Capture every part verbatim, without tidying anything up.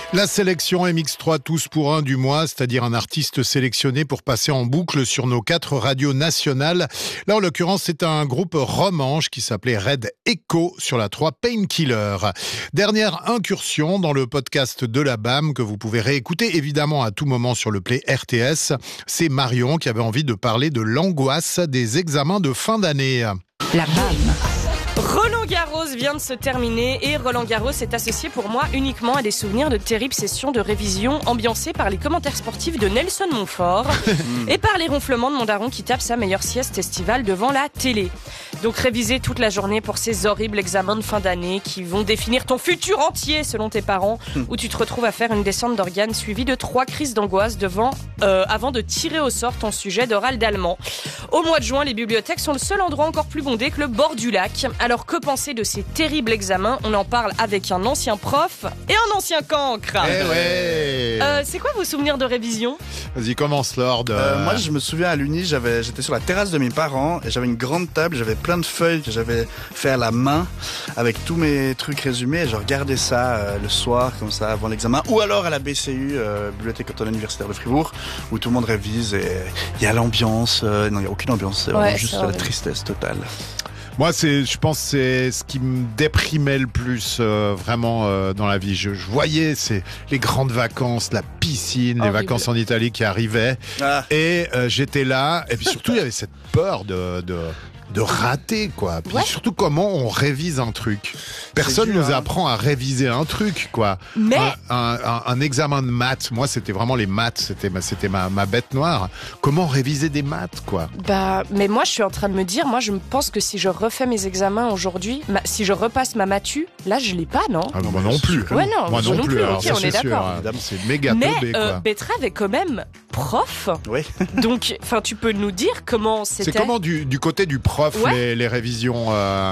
La sélection M X trois tous pour un du mois, c'est-à-dire un artiste sélectionné pour passer en boucle sur nos quatre radios nationales. Là, en l'occurrence, c'est un groupe romanche qui s'appelait Red Echo sur la trois Painkiller. Dernière incursion dans le podcast de la B A M que vous pouvez réécouter évidemment à tout moment sur le Play R T S. C'est Marion qui avait envie de parler de l'angoisse des examens de fin d'année. La B A M. Roland Garros vient de se terminer et Roland Garros est associé pour moi uniquement à des souvenirs de terribles sessions de révision ambiancées par les commentaires sportifs de Nelson Montfort et par les ronflements de mon daron qui tape sa meilleure sieste estivale devant la télé. Donc réviser toute la journée pour ces horribles examens de fin d'année qui vont définir ton futur entier selon tes parents, où tu te retrouves à faire une descente d'organes suivie de trois crises d'angoisse devant, euh, avant de tirer au sort ton sujet d'oral d'allemand. Au mois de juin, les bibliothèques sont le seul endroit encore plus bondé que le bord du lac. Alors que penser de ces terribles examens? On en parle avec un ancien prof et un ancien cancre. Eh ouais. euh, C'est quoi vos souvenirs de révision? Vas-y, commence, Lord. Euh, moi, je me souviens à l'Uni, j'avais, j'étais sur la terrasse de mes parents et j'avais une grande table, j'avais plein de feuilles que j'avais fait à la main avec tous mes trucs résumés et je regardais ça euh, le soir comme ça avant l'examen, ou alors à la B C U, euh, Bibliothèque cantonale universitaire de Fribourg, où tout le monde révise et il y a l'ambiance. Euh, non, il n'y a aucune ambiance, c'est vraiment Ouais, juste c'est la vrai. tristesse totale. Moi, c'est, je pense, que c'est ce qui me déprimait le plus euh, vraiment euh, dans la vie. Je, je voyais c'est les grandes vacances, la piscine, les Horrible. vacances en Italie qui arrivaient, Ah. et euh, j'étais là. Et puis surtout, il y avait cette peur de de de rater, quoi. Puis Ouais. surtout, comment on révise un truc. Personne dur, nous hein. apprend à réviser un truc, quoi. Mais Un, un, un, un examen de maths, moi, c'était vraiment les maths. C'était ma, c'était ma, ma bête noire. Comment réviser des maths, quoi. Bah, mais moi, je suis en train de me dire, moi, je me pense que si je refais mes examens aujourd'hui, ma- si je repasse ma matu, là, je l'ai pas, non? Ah, moi non plus. Ouais, non, moi moi non non plus. plus, Alors, ok, ça, on c'est est sûr, d'accord. hein. C'est méga Mais teubé, euh, quoi. Betrave est quand même prof, Oui. donc, enfin, tu peux nous dire comment c'était? C'est comment du, du côté du prof, Ouais. les, les révisions euh...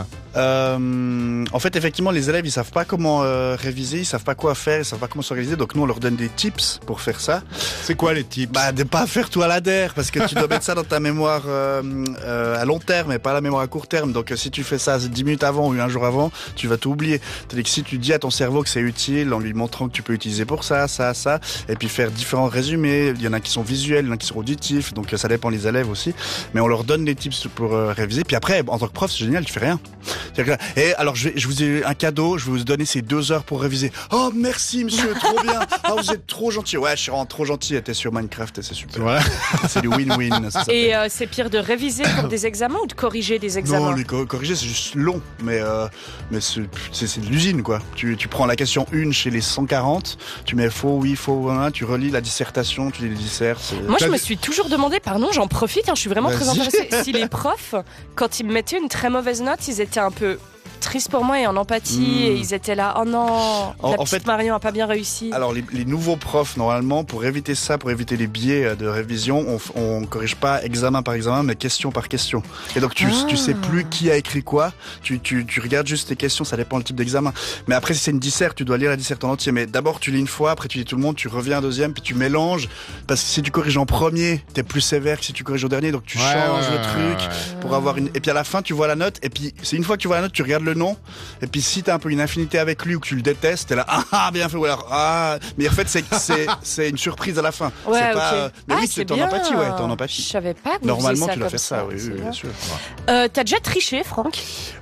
Euh, en fait, effectivement, les élèves, ils savent pas comment euh, réviser, ils savent pas quoi faire, ils savent pas comment s'organiser. Donc nous, on leur donne des tips pour faire ça. C'est quoi les tips? Bah, de pas faire tout à la der, parce que tu dois mettre ça dans ta mémoire euh, euh, à long terme, et pas la mémoire à court terme. Donc euh, si tu fais ça dix minutes avant ou un jour avant, tu vas tout oublier. Tandis que si tu dis à ton cerveau que c'est utile, en lui montrant que tu peux utiliser pour ça, ça, ça, et puis faire différents résumés. Il y en a qui sont visuels, il y en a qui sont auditifs, donc euh, ça dépend des élèves aussi. Mais on leur donne des tips pour euh, réviser. Puis après, en tant que prof, c'est génial, tu fais rien. C'est-à-dire que- Et alors, je, vais- je vous ai un cadeau, je vais vous donner ces deux heures pour réviser. Oh, merci, monsieur, trop bien. Ah, vous êtes trop gentil. Ouais, je suis vraiment trop gentil. T'es sur Minecraft et c'est super. Voilà. C'est du win-win. ça s'appelle. Et euh, c'est pire de réviser pour des examens ou de corriger des Non, examens? les co- corriger, c'est juste long, mais euh, mais c'est c'est- c'est de l'usine, quoi. Tu, tu prends la question une chez les cent quarante, tu mets faux, oui, faux, hein, tu relis la dissertation, tu lis les dissertes. c'est- Moi, je T'as me dit- suis toujours demandé, pardon, j'en profite, hein, je suis vraiment très Vas-y. intéressée. Si les profs, quand ils me mettaient une très mauvaise note, ils étaient un peu tristes pour moi et en empathie, Hmm. et ils étaient là, oh non, En- la en petite fait- Marion a pas bien réussi. Alors les, les nouveaux profs, normalement, pour éviter ça, pour éviter les biais euh, de révision, on, f- on corrige pas examen par examen, mais question par question. Et donc tu, Ah. tu sais plus qui a écrit quoi, tu, tu, tu regardes juste tes questions, ça dépend le type d'examen. Mais après si c'est une disserte, tu dois lire la disserte en entier. Mais d'abord tu lis une fois, après tu lis tout le monde, tu reviens un deuxième, puis tu mélanges. Parce que si tu corriges en premier, t'es plus sévère que si tu corriges au dernier, donc tu Ouais, changes ouais, le truc. ouais, ouais. Pour avoir une... Et puis à la fin, tu vois la note. Et puis c'est une fois que tu vois la note, tu regardes le nom. Et puis si t'as un peu une affinité avec lui ou que tu le détestes, t'es là, ah, ah, bien fait, ou alors, ah. Mais en fait, c'est, c'est, c'est une surprise à la fin. Ouais, c'est ok. pas, euh, Mais Ah, oui, c'est c'est ton bien. empathie, ouais, ton Je empathie. savais pas que vous Normalement, faisiez ça tu dois comme faire ça, oui, c'est oui, bien. bien sûr. Euh, T'as déjà triché, Franck?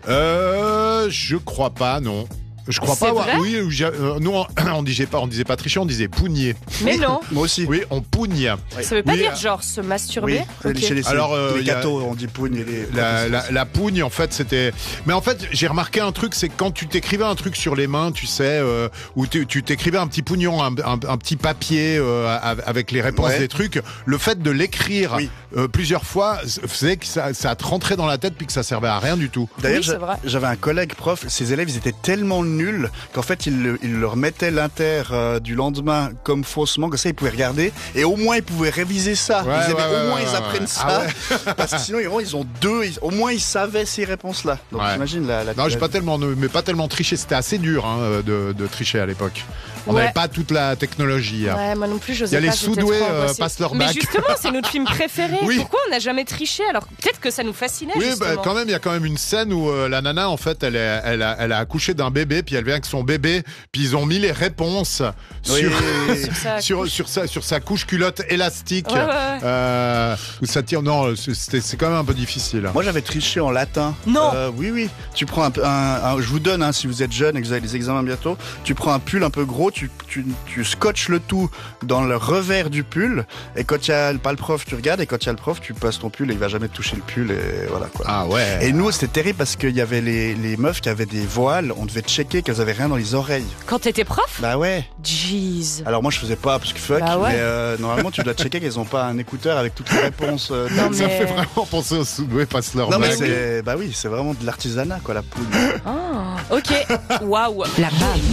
Euh, je crois pas, non. Je crois C'est pas avoir. vrai Oui, euh, j'ai- euh, nous on, on disait pas, on disait pas tricher, on disait pougner. Mais non, Moi aussi. Oui, on pougne. ça veut pas Oui, dire euh, genre se Oui, masturber. Ok. chez les, Alors, euh, les y a- gâteaux, on dit pougne et les. La, la, la pougne, en fait, c'était. Mais en fait, j'ai remarqué un truc, c'est que quand tu t'écrivais un truc sur les mains, tu sais, euh, où tu tu t'écrivais un petit pognon, un, un, un petit papier euh, avec les réponses Ouais. des trucs, le fait de l'écrire Oui. euh, plusieurs fois faisait que ça, ça te rentrait dans la tête puis que ça servait à rien du tout. D'ailleurs, Oui, c'est j'a- vrai. j'avais un collègue prof, ses élèves, ils étaient tellement nuls qu'en fait, il, le- il leur mettait l'inter euh, du lendemain comme faussement, comme ça, ils pouvaient regarder et au moins, ils pouvaient réviser ça. Ouais, ils avaient, ouais, au ouais, moins, ouais, ils ouais. apprennent Ah ça. Parce que sinon, ils, ils ont deux, ils- au moins, ils savaient ces réponses-là. Donc, Ouais. j'imagine la, la Non, j'ai pas tellement, mais pas tellement triché. C'était assez dur hein, de, de tricher à l'époque. On Ouais. n'avait pas toute la technologie. hein. Ouais, moi non plus, Il y j'osais a les pas. j'étais sous-doués trop euh, angoissée. passent leur Mais bac. justement, c'est notre film préféré. Oui. Pourquoi on n'a jamais triché alors peut-être que ça nous fascinait Oui, justement. bah, quand même, il y a quand même une scène où euh, la nana, en fait, elle, est, elle, a, elle a accouché d'un bébé, puis elle vient avec son bébé, puis ils ont mis les réponses Oui, sur, Sur sa sur, couche. sur, sa, sur sa couche culotte élastique. Ouais, ouais, ouais. Euh, où ça tire. Non, c'est, c'est quand même un peu difficile. Moi j'avais triché en latin. Non. Euh, oui oui. Tu prends un, peu- un, un- je vous donne hein, si vous êtes jeune et que vous avez les examens bientôt. Tu prends un pull un peu gros, tu, tu, tu scotches le tout dans le revers du pull et quand il y a pas le prof tu regardes et quand il y a le prof tu passes ton pull et il va jamais te toucher le pull et voilà quoi. Ah ouais. Et nous c'était terrible parce qu'il y avait les, les meufs qui avaient des voiles, on devait checker qu'elles avaient rien dans les oreilles. Quand t'étais prof Bah ouais. Jeez. Alors moi je faisais pas parce que fuck, Bah ouais. mais euh, normalement tu dois checker qu'elles ont pas un écouteur avec toutes les réponses. euh, Non, Ça mais- fait vraiment penser aux sous-doués passe leur Non mais bac. c'est bah oui c'est vraiment de l'artisanat quoi la poule. Ah, ok. Waouh. La balle